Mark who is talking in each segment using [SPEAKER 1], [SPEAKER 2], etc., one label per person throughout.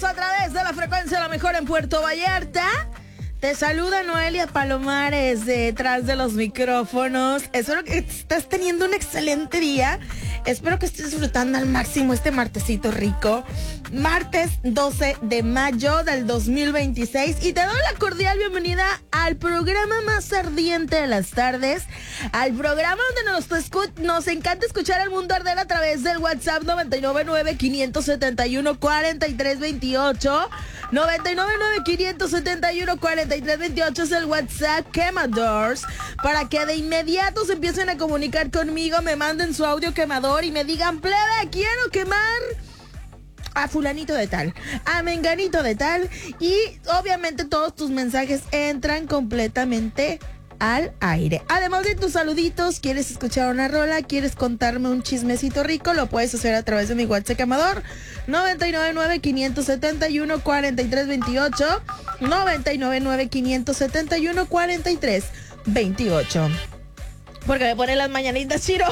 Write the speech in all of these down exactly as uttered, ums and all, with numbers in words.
[SPEAKER 1] regreso a través de la frecuencia La Mejor en Puerto Vallarta. Te saluda Noelia Palomares detrás de los micrófonos. Espero que estés teniendo un excelente día. Espero que estés disfrutando al máximo este martesito rico. Martes doce de mayo del dos mil veintiséis. Y te doy la cordial bienvenida al programa más ardiente de las tardes. Al programa donde nos, escu- nos encanta escuchar al mundo arder a través del WhatsApp noventa y nueve nueve, quinientos setenta y uno, cuarenta y tres veintiocho. noventa y nueve nueve, quinientos setenta y uno, cuarenta y tres veintiocho es el WhatsApp Quemadores, para que de inmediato se empiecen a comunicar conmigo, me manden su audio quemador y me digan: plebe, quiero quemar a fulanito de tal, a menganito de tal. Y obviamente todos tus mensajes entran completamente al aire. Además de tus saluditos, quieres escuchar una rola, quieres contarme un chismecito rico, lo puedes hacer a través de mi WhatsApp Quemador noventa y nueve nueve, quinientos setenta y uno, cuarenta y tres veintiocho, noventa y nueve nueve, quinientos setenta y uno, cuarenta y tres veintiocho. Porque me pone las mañanitas, Chiro.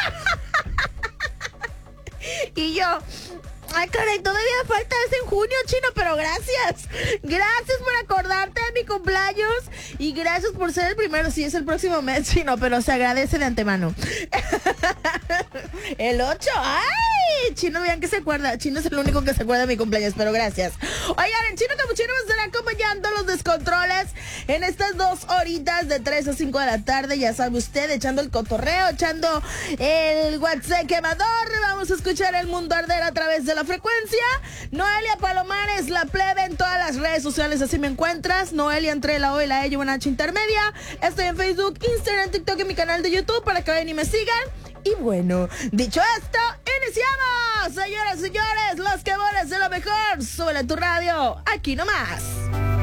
[SPEAKER 1] Y yo, ay, caray, todavía falta ese en junio, Chino, pero gracias. Gracias por acordarte de mi cumpleaños y gracias por ser el primero. Sí, es el próximo mes, Chino, pero se agradece de antemano. El ocho, ay, Chino, vean que se acuerda. Chino es el único que se acuerda de mi cumpleaños, pero gracias. Oigan, el Chino Capuchino me estará acompañando a los descontroles en estas dos horitas de tres a cinco de la tarde. Ya sabe usted, echando el cotorreo, echando el WhatsApp Quemador. Vamos a escuchar el mundo arder a través de la frecuencia. Noelia Palomares, la plebe, en todas las redes sociales, así me encuentras. Noelia entre la O y la E, una H intermedia. Estoy en Facebook, Instagram, TikTok y mi canal de YouTube para que vayan y me sigan. Y bueno, dicho esto, iniciamos. Señoras y señores, los quemadores de lo mejor. Súbele a tu radio, aquí nomás.